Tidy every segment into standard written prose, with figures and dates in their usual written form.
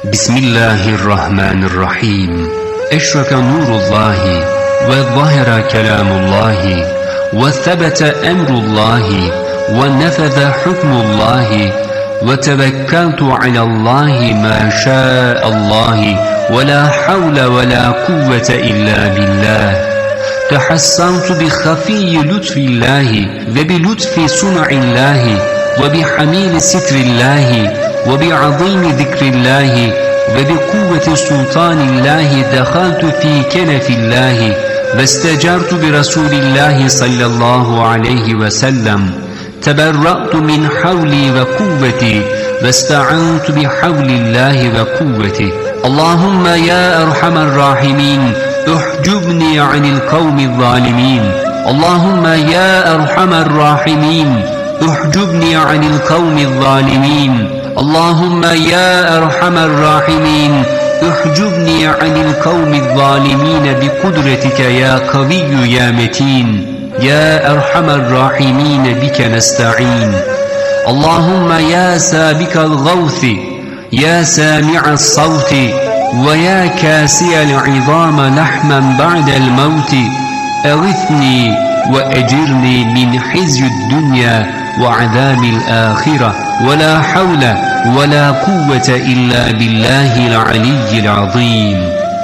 Bismillahirrahmanirrahim. Eşraka nurullahi ve zahara kelamullahi ve thebete emrullahi ve nefeze hukmullahi ve tevekkeltu alallahi ma şa'allahi ve la havle ve la kuvvete illa billah. Tehassantu bi khafiyyi lütfillahi ve bi lütfi sun'illahi ve bi hamili sitrillahi ve bi azimi zikrillahi ve bi kuvveti sultanillahi dehaltu fi kenefillahi ve istecartu bi Resulillahi sallallahu aleyhi ve sellem. Teberra'tu min havli ve kuvveti ve ista'antu bi havlillahi ve kuvveti. Allahümme ya erhamer rahimin uhcubni anil kavmi zalimin. Allahümme ya erhamer rahimin uhcubni anil kavmi zalimin. Allahümme ya erhamer rahimin uhcubni anil kavmi zalimin bi kudretike ya kaviyyü ya metin. Ya erhamer rahimin bike nesta'in. Allahümme ya sabikal gavthi ya sami'as savti ve ya kasiyel izama lahmen ba'del mevti. Eğithni ve ecirni min hizyüd dünya ve azamil ahire ve la havle ve la kuvvete illa billahil aliyyil azim.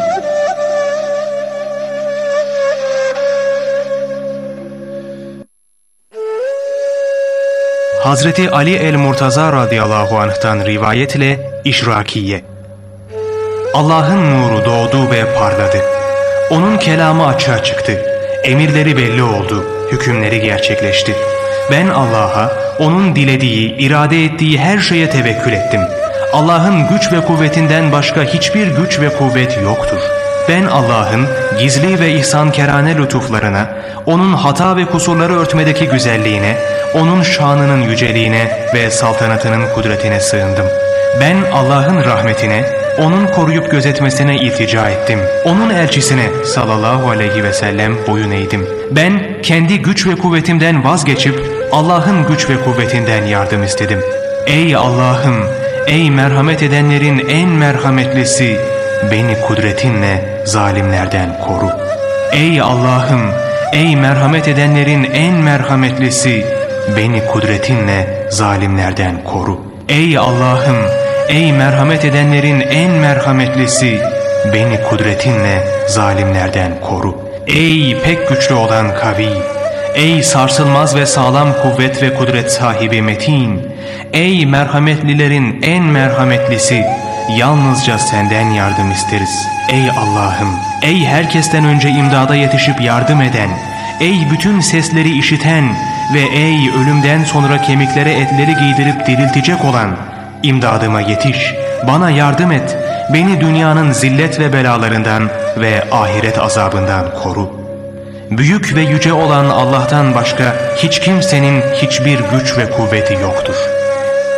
Hazreti Ali el-Murtaza radıyallahu anh'tan rivayetle İşrakiye. Allah'ın nuru doğdu ve parladı. Onun kelamı açığa çıktı. Emirleri belli oldu. Hükümleri gerçekleşti. Ben Allah'a, onun dilediği, irade ettiği her şeye tevekkül ettim. Allah'ın güç ve kuvvetinden başka hiçbir güç ve kuvvet yoktur. Ben Allah'ın gizli ve ihsankerane lütuflarına, onun hata ve kusurları örtmedeki güzelliğine, onun şanının yüceliğine ve saltanatının kudretine sığındım. Ben Allah'ın rahmetine, onun koruyup gözetmesine iltica ettim. Onun elçisine sallallahu aleyhi ve sellem boyun eğdim. Ben kendi güç ve kuvvetimden vazgeçip Allah'ın güç ve kuvvetinden yardım istedim. Ey Allah'ım, ey merhamet edenlerin en merhametlisi, beni kudretinle zalimlerden koru. Ey Allah'ım, ey merhamet edenlerin en merhametlisi, beni kudretinle zalimlerden koru. Ey Allah'ım, ey merhamet edenlerin en merhametlisi, beni kudretinle zalimlerden koru. Ey pek güçlü olan kavi, ey sarsılmaz ve sağlam kuvvet ve kudret sahibi metin, ey merhametlilerin en merhametlisi, yalnızca senden yardım isteriz. Ey Allah'ım, ey herkesten önce imdada yetişip yardım eden, ey bütün sesleri işiten ve ey ölümden sonra kemiklere etleri giydirip diriltecek olan, imdadıma yetiş, bana yardım et, beni dünyanın zillet ve belalarından ve ahiret azabından koru. Büyük ve yüce olan Allah'tan başka hiç kimsenin hiçbir güç ve kuvveti yoktur.